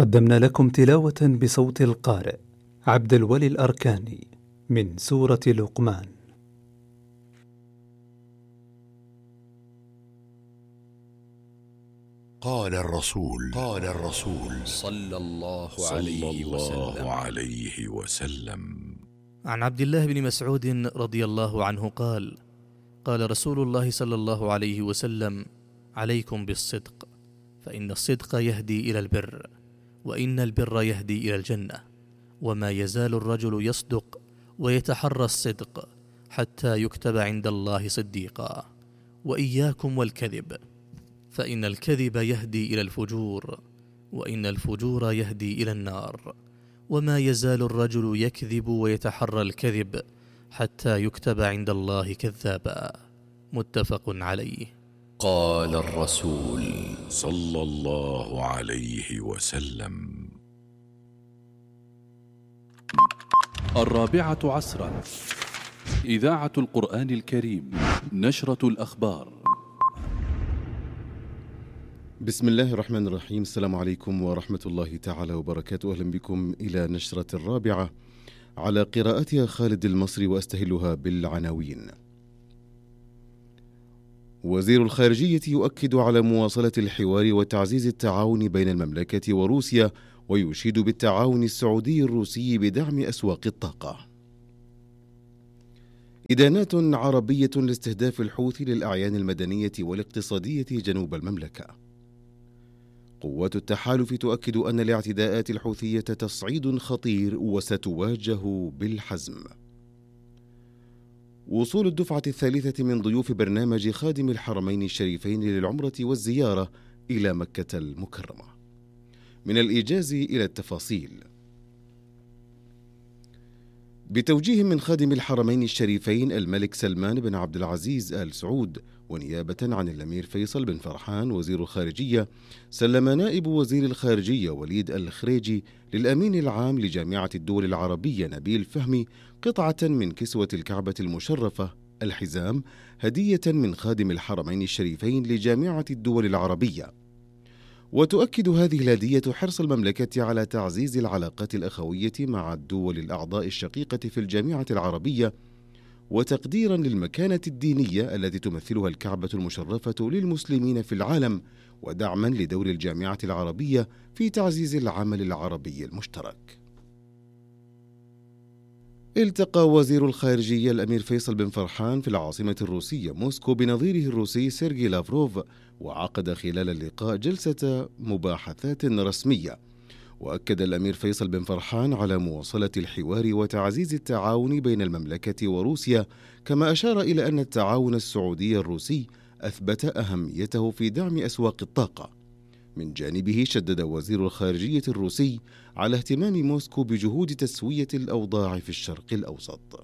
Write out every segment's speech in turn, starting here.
قدمنا لكم تلاوة بصوت القارئ عبد الولي الأركاني من سورة لقمان. قال الرسول صلى الله عليه وسلم عن عبد الله بن مسعود رضي الله عنه قال: قال رسول الله صلى الله عليه وسلم: عليكم بالصدق، فإن الصدق يهدي إلى البر، وإن البر يهدي إلى الجنة، وما يزال الرجل يصدق ويتحرى الصدق حتى يكتب عند الله صديقا. وإياكم والكذب، فإن الكذب يهدي إلى الفجور، وإن الفجور يهدي إلى النار، وما يزال الرجل يكذب ويتحرى الكذب حتى يكتب عند الله كذابا. متفق عليه. قال الرسول صلى الله عليه وسلم: 14 إذاعة القرآن الكريم، نشرة الأخبار. بسم الله الرحمن الرحيم. السلام عليكم ورحمة الله تعالى وبركاته. أهلا بكم إلى نشرة الرابعة على قراءتها خالد المصري، وأستهلها بالعناوين. وزير الخارجية يؤكد على مواصلة الحوار وتعزيز التعاون بين المملكة وروسيا، ويشيد بالتعاون السعودي الروسي بدعم أسواق الطاقة. إدانات عربية لاستهداف الحوثي للأعيان المدنية والاقتصادية جنوب المملكة. قوات التحالف تؤكد أن الاعتداءات الحوثية تصعيد خطير وستواجه بالحزم. وصول الدفعة الثالثة من ضيوف برنامج خادم الحرمين الشريفين للعمرة والزيارة إلى مكة المكرمة. من الإيجاز إلى التفاصيل. بتوجيه من خادم الحرمين الشريفين الملك سلمان بن عبد العزيز آل سعود، ونيابة عن الأمير فيصل بن فرحان وزير الخارجية، سلم نائب وزير الخارجية وليد الخريجي للأمين العام لجامعة الدول العربية نبيل فهمي قطعة من كسوة الكعبة المشرفة الحزام، هدية من خادم الحرمين الشريفين لجامعة الدول العربية. وتؤكد هذه الهدية حرص المملكة على تعزيز العلاقات الأخوية مع الدول الأعضاء الشقيقة في الجامعة العربية، وتقديرا للمكانة الدينية التي تمثلها الكعبة المشرفة للمسلمين في العالم، ودعما لدور الجامعة العربية في تعزيز العمل العربي المشترك. التقى وزير الخارجية الأمير فيصل بن فرحان في العاصمة الروسية موسكو بنظيره الروسي سيرجي لافروف، وعقد خلال اللقاء جلسة مباحثات رسمية. وأكد الأمير فيصل بن فرحان على مواصلة الحوار وتعزيز التعاون بين المملكة وروسيا، كما أشار إلى أن التعاون السعودي الروسي أثبت أهميته في دعم أسواق الطاقة. من جانبه شدد وزير الخارجية الروسي على اهتمام موسكو بجهود تسوية الأوضاع في الشرق الأوسط.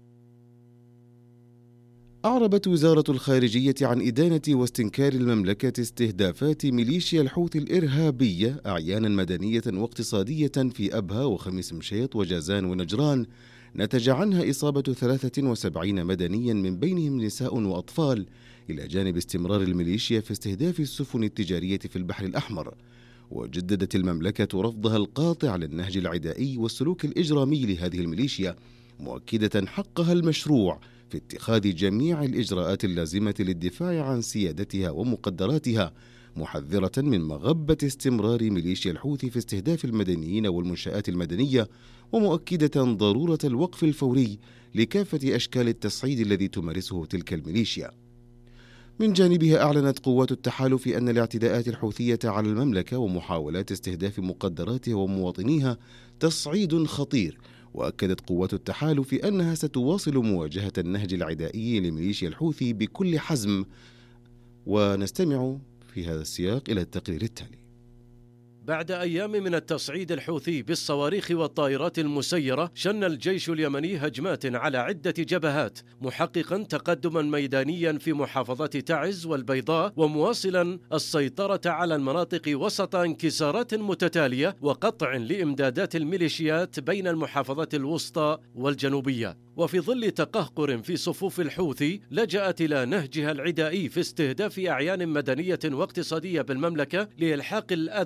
أعربت وزارة الخارجية عن إدانة واستنكار المملكة استهدافات ميليشيا الحوثي الإرهابية أعيانا مدنية واقتصادية في أبها وخميس مشيط وجازان ونجران، نتج عنها إصابة 73 مدنيا من بينهم نساء وأطفال، إلى جانب استمرار الميليشيا في استهداف السفن التجارية في البحر الأحمر. وجددت المملكة رفضها القاطع للنهج العدائي والسلوك الإجرامي لهذه الميليشيا، مؤكدة حقها المشروع في اتخاذ جميع الإجراءات اللازمة للدفاع عن سيادتها ومقدراتها، محذرة من مغبة استمرار ميليشيا الحوثي في استهداف المدنيين والمنشآت المدنية، ومؤكدة ضرورة الوقف الفوري لكافة أشكال التصعيد الذي تمارسه تلك الميليشيا. من جانبها أعلنت قوات التحالف أن الاعتداءات الحوثية على المملكة ومحاولات استهداف مقدراتها ومواطنيها تصعيد خطير، وأكدت قوات التحالف أنها ستواصل مواجهة النهج العدائي لميليشيا الحوثي بكل حزم. ونستمع في هذا السياق إلى التقرير التالي. بعد أيام من التصعيد الحوثي بالصواريخ والطائرات المسيرة، شن الجيش اليمني هجمات على عدة جبهات، محققا تقدما ميدانيا في محافظات تعز والبيضاء، ومواصلا السيطرة على المناطق وسط انكسارات متتالية وقطع لإمدادات الميليشيات بين المحافظات الوسطى والجنوبية. وفي ظل تقهقر في صفوف الحوثي، لجأت إلى نهجها العدائي في استهداف أعيان مدنية واقتصادية بالمملكة لإلحاق الأذى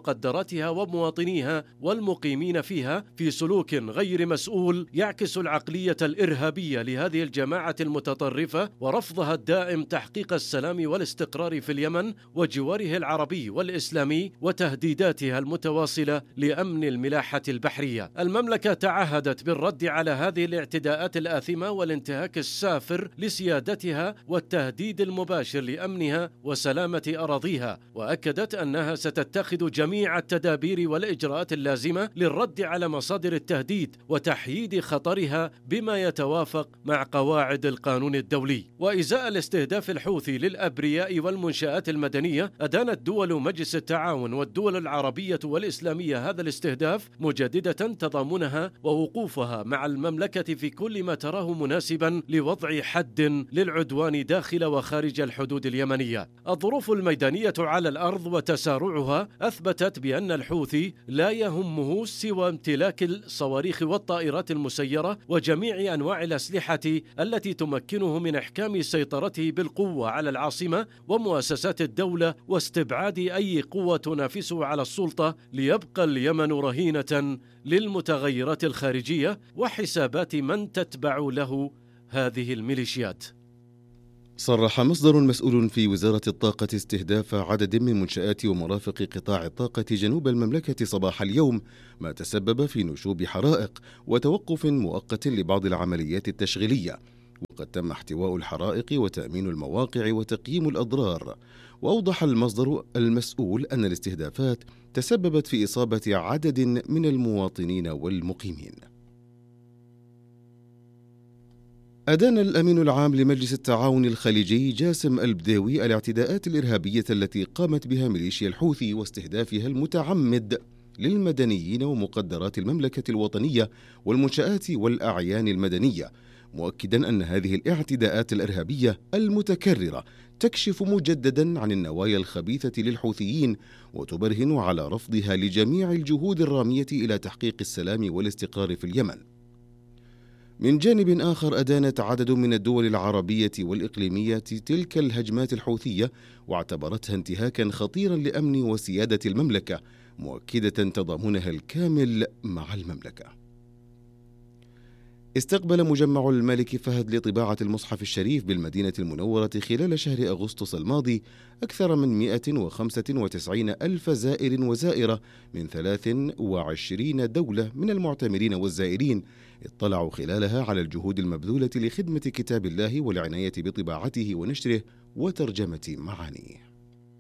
ومقدراتها ومواطنيها والمقيمين فيها في سلوك غير مسؤول يعكس العقلية الإرهابية لهذه الجماعة المتطرفة ورفضها الدائم تحقيق السلام والاستقرار في اليمن وجواره العربي والإسلامي وتهديداتها المتواصلة لأمن الملاحة البحرية. المملكة تعهدت بالرد على هذه الاعتداءات الآثمة والانتهاك السافر لسيادتها والتهديد المباشر لأمنها وسلامة أراضيها، وأكدت أنها ستتخذ جميع التدابير والإجراءات اللازمة للرد على مصادر التهديد وتحييد خطرها بما يتوافق مع قواعد القانون الدولي. وإزاء الاستهداف الحوثي للأبرياء والمنشآت المدنية، أدانت دول مجلس التعاون والدول العربية والإسلامية هذا الاستهداف، مجددة تضامنها ووقوفها مع المملكة في كل ما تراه مناسبا لوضع حد للعدوان داخل وخارج الحدود اليمنية. الظروف الميدانية على الأرض وتسارعها أثبتت بأن الحوثي لا يهمه سوى امتلاك الصواريخ والطائرات المسيرة وجميع أنواع الأسلحة التي تمكنه من إحكام سيطرته بالقوة على العاصمة ومؤسسات الدولة واستبعاد أي قوة تنافسه على السلطة، ليبقى اليمن رهينة للمتغيرات الخارجية وحسابات من تتبع له هذه الميليشيات. صرح مصدر مسؤول في وزارة الطاقة استهداف عدد من منشآت ومرافق قطاع الطاقة جنوب المملكة صباح اليوم، ما تسبب في نشوب حرائق وتوقف مؤقت لبعض العمليات التشغيلية، وقد تم احتواء الحرائق وتأمين المواقع وتقييم الأضرار. وأوضح المصدر المسؤول أن الاستهدافات تسببت في إصابة عدد من المواطنين والمقيمين. أدان الأمين العام لمجلس التعاون الخليجي جاسم البداوي الاعتداءات الإرهابية التي قامت بها ميليشيا الحوثي واستهدافها المتعمد للمدنيين ومقدرات المملكة الوطنية والمنشآت والأعيان المدنية، مؤكدا أن هذه الاعتداءات الإرهابية المتكررة تكشف مجددا عن النوايا الخبيثة للحوثيين وتبرهن على رفضها لجميع الجهود الرامية إلى تحقيق السلام والاستقرار في اليمن. من جانب آخر، أدانت عدد من الدول العربية والإقليمية تلك الهجمات الحوثية واعتبرتها انتهاكا خطيرا لأمن وسيادة المملكة، مؤكدة تضامنها الكامل مع المملكة. استقبل مجمع الملك فهد لطباعة المصحف الشريف بالمدينة المنورة خلال شهر أغسطس الماضي أكثر من 195 ألف زائر وزائرة من 23 دولة من المعتمرين والزائرين، اطلعوا خلالها على الجهود المبذولة لخدمة كتاب الله والعناية بطباعته ونشره وترجمة معانيه.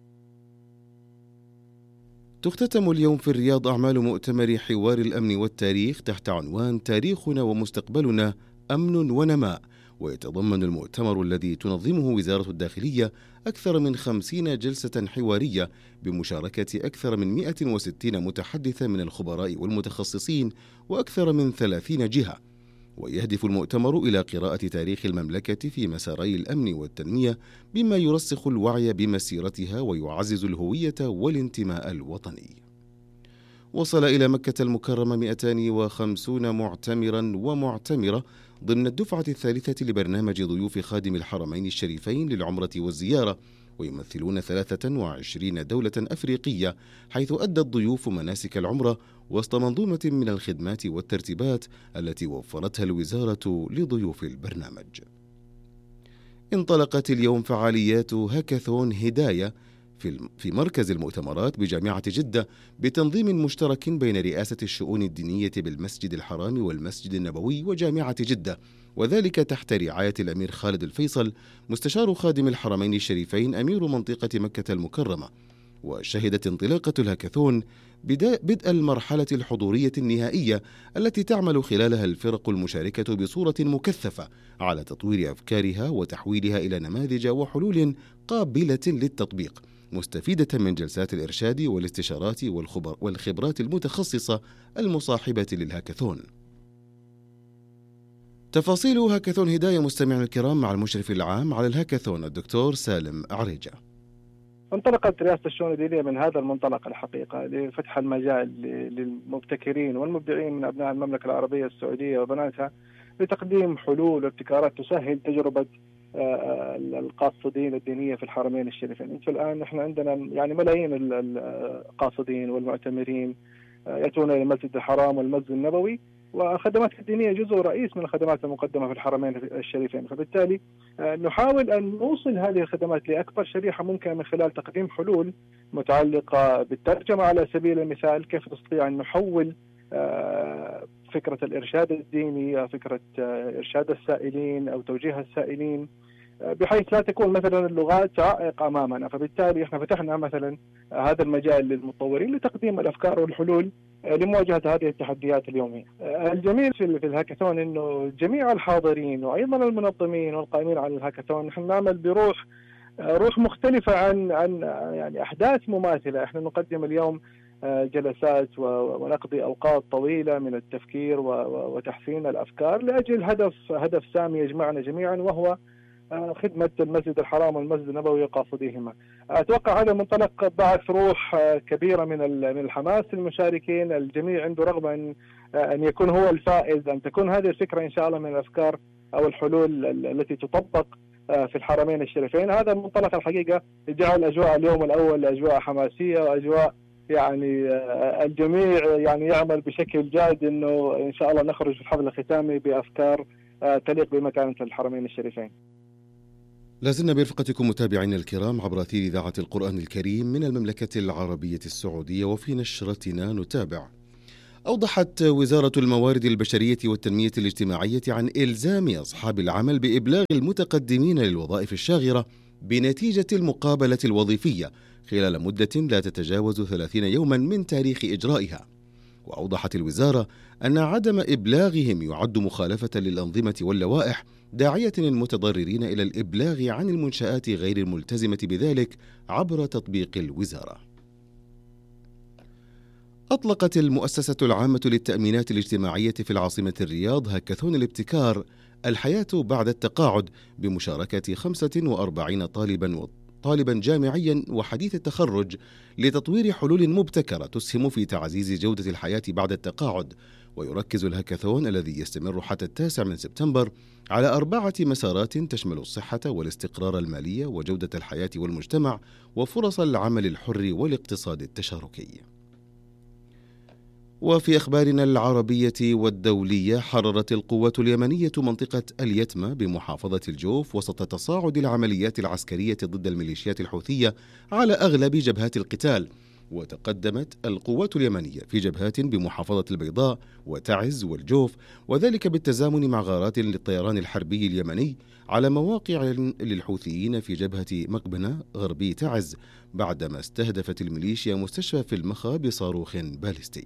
تختتم اليوم في الرياض أعمال مؤتمر حوار الأمن والتاريخ تحت عنوان تاريخنا ومستقبلنا أمن ونماء، ويتضمن المؤتمر الذي تنظمه وزارة الداخلية أكثر من 50 جلسة حوارية بمشاركة أكثر من 160 متحدث من الخبراء والمتخصصين وأكثر من 30 جهة. ويهدف المؤتمر إلى قراءة تاريخ المملكة في مساري الأمن والتنمية بما يرسخ الوعي بمسيرتها ويعزز الهوية والانتماء الوطني. وصل إلى مكة المكرمة 250 معتمرا ومعتمرة ضمن الدفعة الثالثة لبرنامج ضيوف خادم الحرمين الشريفين للعمرة والزيارة، ويمثلون 23 دولة أفريقية، حيث أدى الضيوف مناسك العمرة وسط منظومة من الخدمات والترتيبات التي وفرتها الوزارة لضيوف البرنامج. انطلقت اليوم فعاليات هاكاثون هداية في مركز المؤتمرات بجامعة جدة بتنظيم مشترك بين رئاسة الشؤون الدينية بالمسجد الحرام والمسجد النبوي وجامعة جدة، وذلك تحت رعاية الأمير خالد الفيصل مستشار خادم الحرمين الشريفين أمير منطقة مكة المكرمة. وشهدت انطلاقة الهاكاثون بدء المرحلة الحضورية النهائية التي تعمل خلالها الفرق المشاركة بصورة مكثفة على تطوير أفكارها وتحويلها إلى نماذج وحلول قابلة للتطبيق، مستفيدة من جلسات الإرشاد والاستشارات والخبرات المتخصصة المصاحبة للهاكاثون. تفاصيل هاكاثون هداية مستمعينا الكرام مع المشرف العام على الهاكاثون الدكتور سالم عريجة. انطلقت رئاسة الشؤون الدينية من هذا المنطلق الحقيقة لفتح المجال للمبتكرين والمبدعين من أبناء المملكة العربية السعودية وبناتها لتقديم حلول وابتكارات تسهل تجربة القاصدين الدينية في الحرمين الشريفين. انتم الآن احنا عندنا يعني ملايين القاصدين والمعتمرين يأتون إلى المسجد الحرام والمسجد النبوي، والخدمات الدينية جزء رئيس من الخدمات المقدمة في الحرمين الشريفين. فبالتالي نحاول أن نوصل هذه الخدمات لأكبر شريحة ممكنة من خلال تقديم حلول متعلقة بالترجمة على سبيل المثال، كيف نستطيع أن نحول فكرة الإرشاد الديني، فكرة إرشاد السائلين أو توجيه السائلين، بحيث لا تكون مثلا اللغات عائق أمامنا. فبالتالي احنا فتحنا مثلا هذا المجال للمطورين لتقديم الأفكار والحلول لمواجهة هذه التحديات اليومية. الجميل في الهاكاثون أنه جميع الحاضرين وأيضا المنظمين والقائمين على الهاكاثون نحن نعمل بروح مختلفة عن يعني أحداث مماثلة. احنا نقدم اليوم جلسات ونقضي أوقات طويلة من التفكير وتحسين الأفكار لأجل هدف سامي يجمعنا جميعا، وهو خدمة المسجد الحرام والمسجد النبوي وقاصديهما. أتوقع هذا المنطلق بعث روح كبيرة من الحماس للمشاركين. الجميع عنده رغبة أن يكون هو الفائز، أن تكون هذه الفكرة إن شاء الله من الأفكار أو الحلول التي تطبق في الحرمين الشريفين. هذا المنطلق الحقيقة جعل أجواء اليوم الأول أجواء حماسية وأجواء يعني الجميع يعني يعمل بشكل جاد إنه إن شاء الله نخرج في الحفل الختامي بأفكار تليق بمكانة الحرمين الشريفين. لازلنا برفقتكم متابعينا الكرام عبر أثير إذاعة القرآن الكريم من المملكة العربية السعودية. وفي نشرتنا نتابع: أوضحت وزارة الموارد البشرية والتنمية الاجتماعية عن إلزام أصحاب العمل بإبلاغ المتقدمين للوظائف الشاغرة بنتيجة المقابلة الوظيفية خلال مدة لا تتجاوز 30 يوما من تاريخ إجرائها. وأوضحت الوزارة أن عدم إبلاغهم يعد مخالفة للأنظمة واللوائح، داعية المتضررين إلى الإبلاغ عن المنشآت غير الملتزمة بذلك عبر تطبيق الوزارة. أطلقت المؤسسة العامة للتأمينات الاجتماعية في العاصمة الرياض هاكاثون الابتكار الحياة بعد التقاعد بمشاركة 45 طالبا جامعيا وحديث التخرج لتطوير حلول مبتكرة تسهم في تعزيز جودة الحياة بعد التقاعد. ويركز الهاكاثون الذي يستمر حتى 9 سبتمبر على 4 مسارات تشمل الصحة والاستقرار المالي وجودة الحياة والمجتمع وفرص العمل الحر والاقتصاد التشاركي. وفي أخبارنا العربية والدولية، حررت القوات اليمنية منطقة اليتمة بمحافظة الجوف وسط تصاعد العمليات العسكرية ضد الميليشيات الحوثية على أغلب جبهات القتال. وتقدمت القوات اليمنية في جبهات بمحافظة البيضاء وتعز والجوف، وذلك بالتزامن مع غارات للطيران الحربي اليمني على مواقع للحوثيين في جبهة مقبنة غربي تعز، بعدما استهدفت الميليشيا مستشفى في المخا بصاروخ باليستي.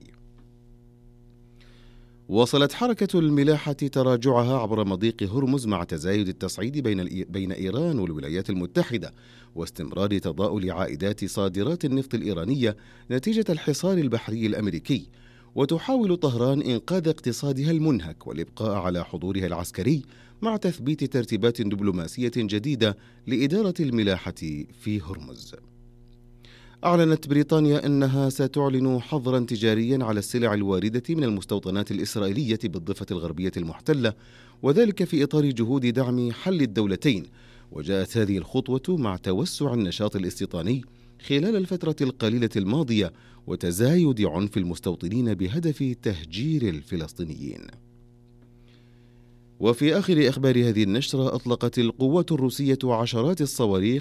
وصلت حركة الملاحة تراجعها عبر مضيق هرمز مع تزايد التصعيد بين إيران والولايات المتحدة واستمرار تضاؤل عائدات صادرات النفط الإيرانية نتيجة الحصار البحري الأمريكي. وتحاول طهران إنقاذ اقتصادها المنهك والإبقاء على حضورها العسكري مع تثبيت ترتيبات دبلوماسية جديدة لإدارة الملاحة في هرمز. أعلنت بريطانيا أنها ستعلن حظرا تجاريا على السلع الواردة من المستوطنات الإسرائيلية بالضفة الغربية المحتلة، وذلك في إطار جهود دعم حل الدولتين. وجاءت هذه الخطوة مع توسع النشاط الاستيطاني خلال الفترة القليلة الماضية وتزايد عنف المستوطنين بهدف تهجير الفلسطينيين. وفي آخر أخبار هذه النشرة، أطلقت القوات الروسية عشرات الصواريخ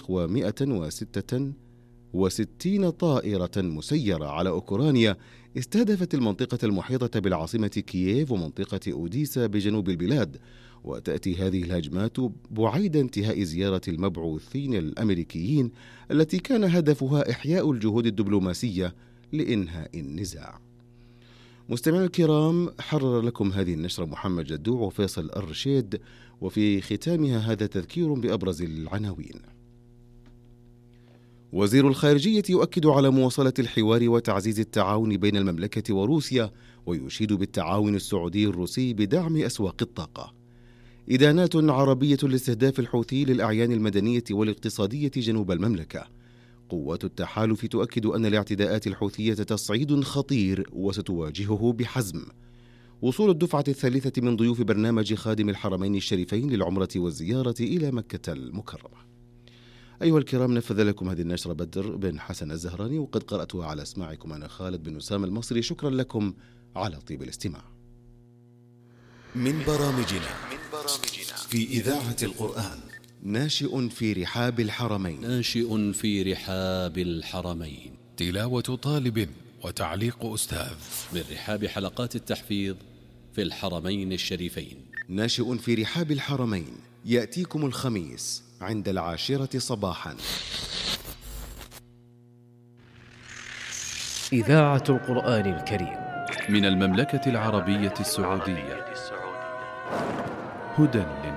و166 طائرة مسيرة على أوكرانيا استهدفت المنطقة المحيطة بالعاصمة كييف ومنطقة أوديسا بجنوب البلاد. وتأتي هذه الهجمات بعيد انتهاء زيارة المبعوثين الأمريكيين التي كان هدفها إحياء الجهود الدبلوماسية لإنهاء النزاع. مستمعينا الكرام، حرر لكم هذه النشرة محمد جدوع وفيصل الرشيد، وفي ختامها هذا تذكير بأبرز العناوين. وزير الخارجية يؤكد على مواصلة الحوار وتعزيز التعاون بين المملكة وروسيا، ويشيد بالتعاون السعودي الروسي بدعم أسواق الطاقة. إدانات عربية لاستهداف الحوثي للأعيان المدنية والاقتصادية جنوب المملكة. قوات التحالف تؤكد أن الاعتداءات الحوثية تصعيد خطير وستواجهه بحزم. وصول الدفعة الثالثة من ضيوف برنامج خادم الحرمين الشريفين للعمرة والزيارة إلى مكة المكرمة. أيها الكرام، نفذ لكم هذه النشرة بدر بن حسن الزهراني، وقد قرأتها على أسماعكم أنا خالد بن أسامة المصري. شكرا لكم على طيب الاستماع. من برامجنا في إذاعة القرآن ناشئ في رحاب الحرمين. ناشئ في رحاب الحرمين، تلاوة طالب وتعليق أستاذ من رحاب حلقات التحفيظ في الحرمين الشريفين. ناشئ في رحاب الحرمين يأتيكم الخميس عند 10 صباحا. إذاعة القرآن الكريم من المملكة العربية السعودية، هدى